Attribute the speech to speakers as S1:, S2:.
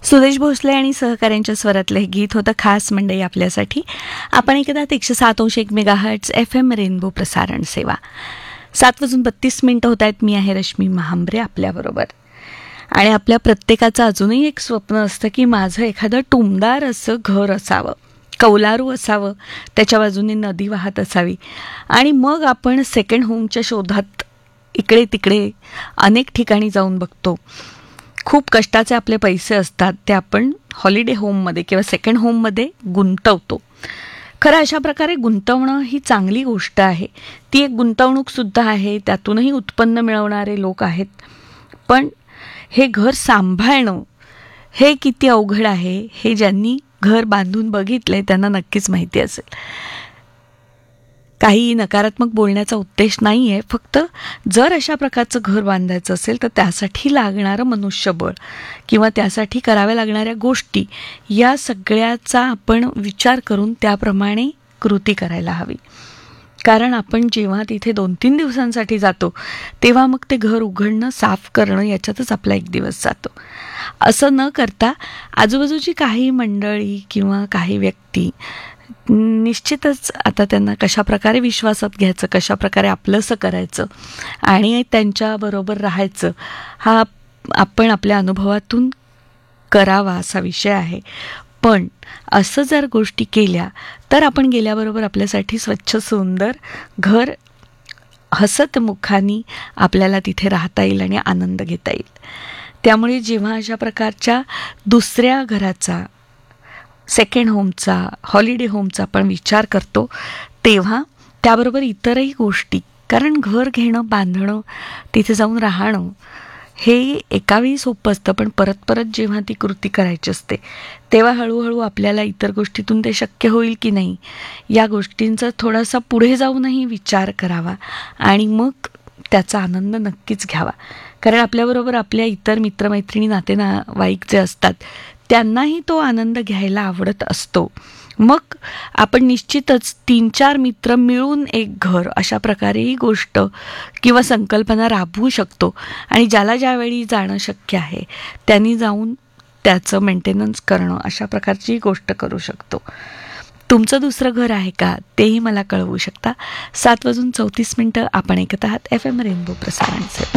S1: सुदेश भोसले आणि सहकाऱ्यांच्या स्वरातलं हे गीत होतं खास मंडई आपल्यासाठी. आपण ऐकत आहात 107.1 मेगाहर्ट्झ FM रेनबो प्रसारण सेवा. 7:32 होत आहेत. मी आहे रश्मी महांबरे आपल्याबरोबर. आणि आपल्या प्रत्येकाचं अजूनही एक स्वप्न असतं की माझं एखादं टुमदार असं घर असावं, कौलारू असावं, त्याच्या बाजूने नदी वाहत असावी. आणि मग आपण सेकंड होमच्या शोधात इकडे तिकडे अनेक ठिकाणी जाऊन बघतो. खूप कष्टाचे आपले पैसे असतात, ते आपण हॉलिडे होममध्ये किंवा सेकंड होममध्ये गुंतवतो. खरं अशा प्रकारे गुंतवणं ही चांगली गोष्ट आहे. ती एक गुंतवणूकसुद्धा आहे, त्यातूनही उत्पन्न मिळवणारे लोक आहेत. पण हे घर सांभाळणं हे किती अवघड आहे हे ज्यांनी घर बांधून बघितलंय त्यांना नक्कीच माहिती असेल. काही नकारात्मक बोलण्याचा उद्देश नाही आहे, फक्त जर अशा प्रकारचं घर बांधायचं असेल तर त्यासाठी लागणारं मनुष्यबळ किंवा त्यासाठी कराव्या लागणाऱ्या गोष्टी या सगळ्याचा आपण विचार करून त्याप्रमाणे कृती करायला हवी. कारण आपण जेव्हा तिथे 2-3 दिवसांसाठी जातो तेव्हा मग ते घर उघडणं, साफ करणं याच्यातच आपला एक दिवस जातो. असं न करता आजूबाजूची काही मंडळी किंवा काही व्यक्ती निश्चितच आता त्यांना कशाप्रकारे विश्वासात घ्यायचं, कशाप्रकारे आपलंसं करायचं आणि त्यांच्याबरोबर राहायचं हा आपण आपल्या अनुभवातून करावा असा विषय आहे. पण असं जर गोष्टी केल्या तर आपण गेल्याबरोबर आपल्यासाठी स्वच्छ सुंदर घर हसत मुखानी आपल्याला तिथे राहता येईल आणि आनंद घेता येईल. त्यामुळे जेव्हा अशा प्रकारच्या दुसऱ्या घराचा, सेकंड होमचा, हॉलिडे होमचा आपण विचार करतो तेव्हा त्याबरोबर इतरही गोष्टी, कारण घर घेणं, बांधणं, तिथे जाऊन राहणं हे एकावेळी सोपं असतं, पण परत परत जेव्हा ती कृती करायची असते तेव्हा हळूहळू आपल्याला इतर गोष्टीतून ते शक्य होईल की नाही या गोष्टींचा थोडासा पुढे जाऊनही विचार करावा आणि मग त्याचा आनंद नक्कीच घ्यावा. कारण आपल्याबरोबर आपल्या इतर मित्रमैत्रिणी, नातेवाईक जे असतात त्यांनाही तो आनंद घ्यायला आवडत असतो. मग आपण निश्चितच 3-4 मित्र मिळून एक घर अशा प्रकारे ही गोष्ट किंवा संकल्पना राबवू शकतो. आणि ज्याला ज्यावेळी जाणं शक्य आहे त्यांनी जाऊन त्याचं मेंटेनन्स करणं अशा प्रकारची गोष्ट करू शकतो. तुमचं दुसरं घर आहे का तेही मला कळवू शकता. 7:34 आपण ऐकत आहात FM रेनबो प्रसारण.